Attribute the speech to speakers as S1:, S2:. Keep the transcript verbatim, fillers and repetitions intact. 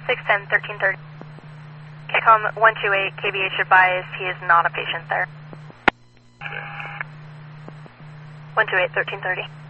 S1: six ten, thirteen thirty. K COM one two eight, K B H advised he is not a patient there. one two eight, thirteen thirty.